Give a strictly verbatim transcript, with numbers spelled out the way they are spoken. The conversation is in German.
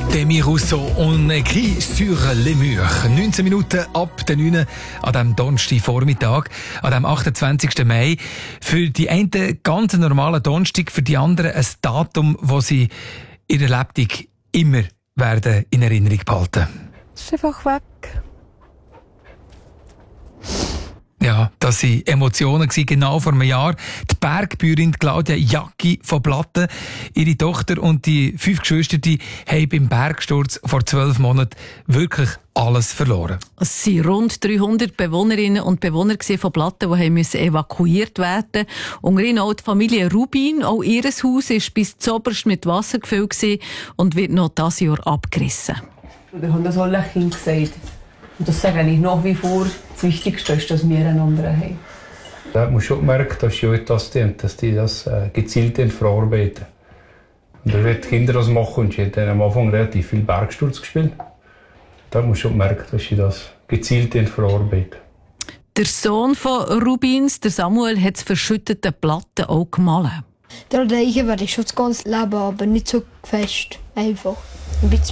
Demi Rousseau und écrit sur les murs. neunzehn Minuten ab der neun an diesem Donnerstagvormittag, an dem achtundzwanzigsten Mai. Für die einen ganz normalen Donnerstag, für die anderen ein Datum, das sie in der Lebtung immer werden in Erinnerung behalten. Es ist einfach weg. Ja, das waren Emotionen genau vor einem Jahr. Die Bergbäuerin Claudia Jacki von Platten, ihre Tochter und die fünf Geschwister, die haben beim Bergsturz vor zwölf Monaten wirklich alles verloren. Es waren rund dreihundert Bewohnerinnen und Bewohner von Platten, die mussten evakuiert werden. Unter ihnen auch die Familie Rubin. Auch ihr Haus war bis zuoberst mit Wasser gefüllt und wird noch dieses Jahr abgerissen. Wir haben das alle Kinder gesagt. Und das sage ich nach wie vor. Das Wichtigste ist, dass wir einander haben. Da hat man schon gemerkt, dass die das tun, dass die das äh, gezielt verarbeiten. Und da wird die Kinder das machen und sie haben am Anfang relativ viel Bergsturz gespielt. Da hat man schon gemerkt, dass sie das gezielt verarbeiten. Der Sohn von Rubins, der Samuel, hat das verschüttete Platten auch gemahlen. Der Reichen werde ich schon das ganze Leben, aber nicht so fest. Einfach. Ein bisschen